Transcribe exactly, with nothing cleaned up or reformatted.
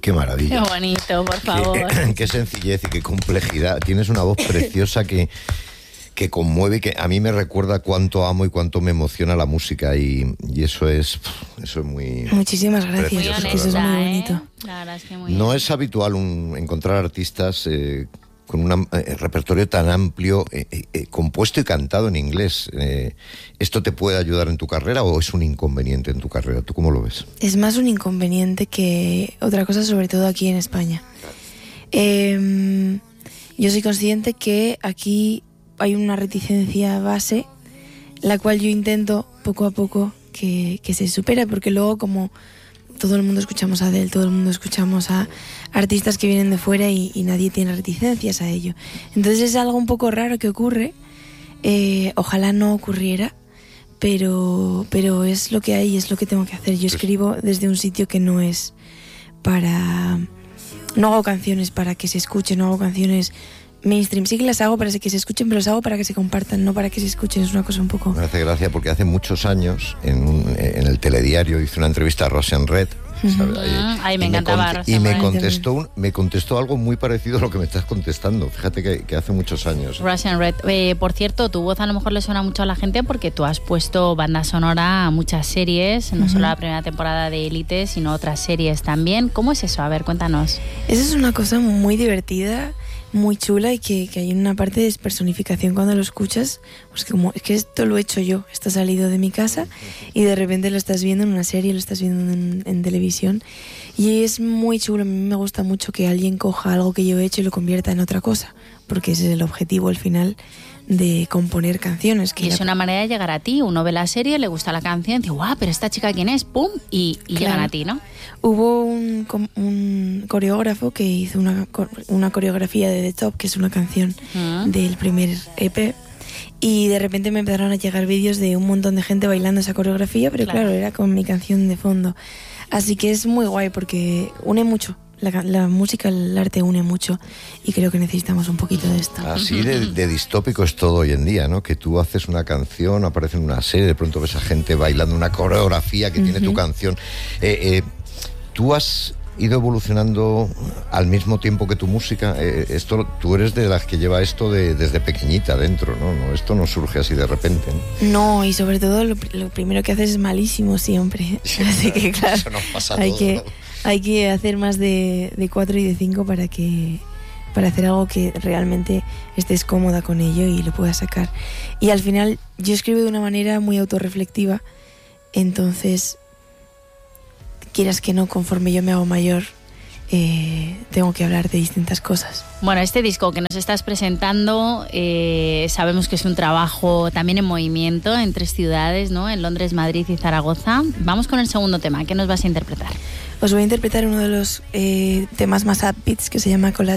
Qué maravilla. Qué bonito, por favor. Qué, qué sencillez y qué complejidad. Tienes una voz preciosa que, que conmueve y que a mí me recuerda cuánto amo y cuánto me emociona la música y, y eso es eso es muy... Muchísimas gracias, Muy precioso, porque eso es honesta, muy ¿eh? bonito. La verdad es que muy No bien. es habitual un, encontrar artistas eh, con un eh, repertorio tan amplio, eh, eh, compuesto y cantado en inglés. Eh, ¿Esto te puede ayudar en tu carrera o es un inconveniente en tu carrera? ¿Tú cómo lo ves? Es más un inconveniente que otra cosa, sobre todo aquí en España. Eh, yo soy consciente que aquí hay una reticencia base, la cual yo intento poco a poco que, que se supere, porque luego como todo el mundo escuchamos a Adele, todo el mundo escuchamos a artistas que vienen de fuera y, y nadie tiene reticencias a ello. Entonces es algo un poco raro que ocurre, eh, ojalá no ocurriera, pero, pero es lo que hay y es lo que tengo que hacer. Yo escribo desde un sitio que no es para... No hago canciones para que se escuchen, no hago canciones mainstream. Sí que las hago para que se escuchen, pero las hago para que se compartan, no para que se escuchen. Es una cosa un poco... Me hace gracia porque hace muchos años en, un, en el telediario hice una entrevista a Russian Red. ¿sabes? Uh-huh. Ay, me y encantaba me, Russian y me Red. contestó un, me contestó algo muy parecido a lo que me estás contestando. Fíjate que, que hace muchos años. Russian Red. Eh, por cierto, tu voz a lo mejor le suena mucho a la gente porque tú has puesto banda sonora a muchas series, no uh-huh. solo la primera temporada de Élite, sino otras series también. ¿Cómo es eso? A ver, cuéntanos. Esa es una cosa muy divertida, muy chula y que, que hay una parte de despersonificación cuando lo escuchas. Pues como, es que esto lo he hecho yo, esto ha salido de mi casa y de repente lo estás viendo en una serie, lo estás viendo en, en televisión y es muy chulo. A mí me gusta mucho que alguien coja algo que yo he hecho y lo convierta en otra cosa, porque ese es el objetivo al final de componer canciones. Que y es la... una manera de llegar a ti. Uno ve la serie, le gusta la canción, dice, guau, pero esta chica ¿quién es? ¡Pum! Y, y claro. llegan a ti, ¿no? Hubo un, un coreógrafo que hizo una, una coreografía de The Top, que es una canción uh-huh. del primer E P, y de repente me empezaron a llegar vídeos de un montón de gente bailando esa coreografía, pero claro, claro era con mi canción de fondo. Así que es muy guay porque une mucho. La, la música, el arte une mucho y creo que necesitamos un poquito de esto. Así de, de distópico es todo hoy en día, ¿no? Que tú haces una canción, aparece en una serie, de pronto ves a gente bailando una coreografía que uh-huh. tiene tu canción. Eh, eh, ¿Tú has ido evolucionando al mismo tiempo que tu música? Eh, esto, tú eres de las que lleva esto de, desde pequeñita dentro, ¿no? ¿no? Esto no surge así de repente, ¿no? No, y sobre todo lo, lo primero que haces es malísimo siempre. Sí, así que claro, eso nos pasa hay todo, que... ¿no? Hay que hacer más de, de cuatro y de cinco para que para hacer algo que realmente estés cómoda con ello y lo puedas sacar. Y al final yo escribo de una manera muy autorreflectiva, entonces quieras que no, conforme yo me hago mayor, eh, tengo que hablar de distintas cosas. Bueno, este disco que nos estás presentando, eh, sabemos que es un trabajo también en movimiento en tres ciudades, ¿no? En Londres, Madrid y Zaragoza. Vamos con el segundo tema. ¿Qué nos vas a interpretar? Os voy a interpretar uno de los eh, temas más upbeats que se llama Collage.